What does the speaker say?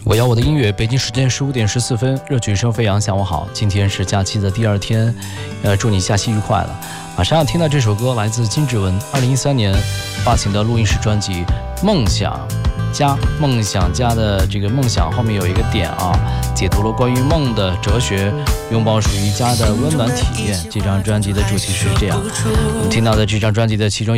我要我的音乐，北京时间15点14分，热曲声飞扬，下午好。今天是假期的第二天，祝你假期愉快了。马上要听到这首歌，来自金志文2013年发行的录音室专辑《梦想家》。梦想家的这个梦想后面有一个点啊，解读了关于梦的哲学，拥抱属于家的温暖体验。这张专辑的主题是这样，我们听到的这张专辑的其中